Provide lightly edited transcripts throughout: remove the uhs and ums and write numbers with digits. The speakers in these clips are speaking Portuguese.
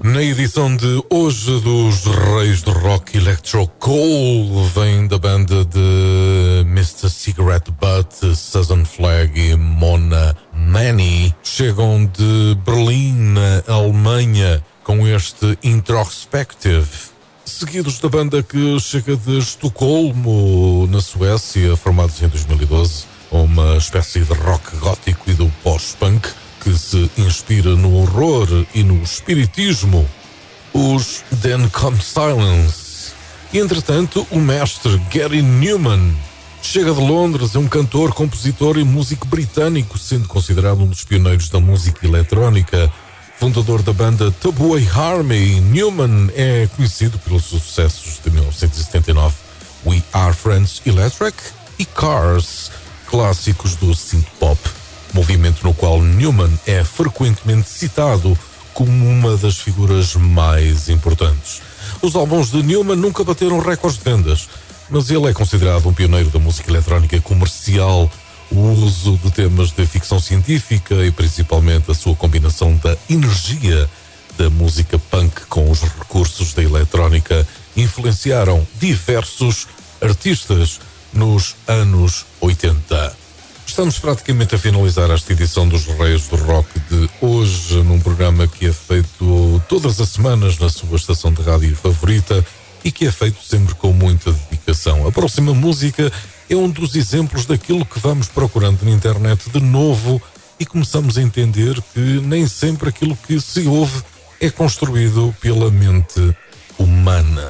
Na edição de hoje dos Reis do Rock, Electro Coal vem da banda de Mr. Cigarette Butt, Susan Flag e Mona Mani. Chegam de Berlim, na Alemanha, com este Introspective. Seguidos da banda que chega de Estocolmo, na Suécia, formados em 2012, uma espécie de rock gótico e do post-punk que se inspira no horror e no espiritismo, os Then Come Silence. E, entretanto, o mestre Gary Numan chega de Londres, é um cantor, compositor e músico britânico, sendo considerado um dos pioneiros da música eletrónica. Fundador da banda Tabooey Army, Numan é conhecido pelos sucessos de 1979, We Are Friends Electric e Cars, clássicos do synth-pop, movimento no qual Numan é frequentemente citado como uma das figuras mais importantes. Os álbuns de Numan nunca bateram recordes de vendas, mas ele é considerado um pioneiro da música eletrónica comercial. O uso de temas de ficção científica e principalmente a sua combinação da energia da música punk com os recursos da eletrónica influenciaram diversos artistas nos anos 80. Estamos praticamente a finalizar esta edição dos Reis do Rock de hoje, num programa que é feito todas as semanas na sua estação de rádio favorita e que é feito sempre com muita dedicação. A próxima música é um dos exemplos daquilo que vamos procurando na internet de novo e começamos a entender que nem sempre aquilo que se ouve é construído pela mente humana.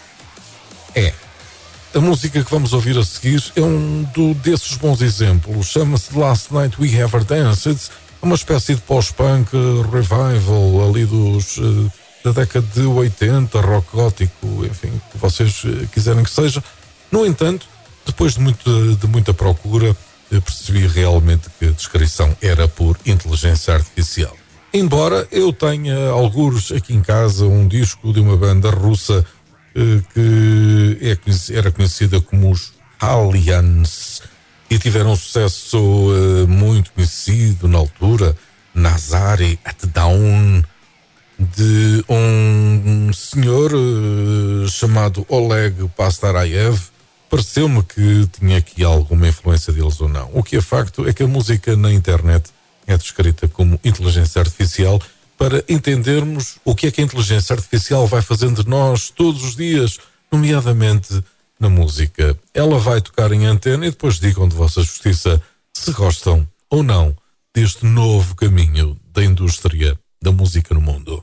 A música que vamos ouvir a seguir é desses bons exemplos. Chama-se Last Night We Ever Danced, uma espécie de pós-punk revival ali da década de 80, rock gótico, enfim, o que vocês quiserem que seja. No entanto, depois de muita procura, eu percebi realmente que a descrição era por inteligência artificial. Embora eu tenha algures aqui em casa um disco de uma banda russa que era conhecida como os Aliens e tiveram um sucesso muito conhecido na altura, Nazari at Dawn, de um senhor chamado Oleg Pastarayev. Pareceu-me que tinha aqui alguma influência deles ou não. O que é facto é que a música na internet é descrita como inteligência artificial para entendermos o que é que a inteligência artificial vai fazendo de nós todos os dias, nomeadamente na música. Ela vai tocar em antena e depois digam de vossa justiça se gostam ou não deste novo caminho da indústria da música no mundo.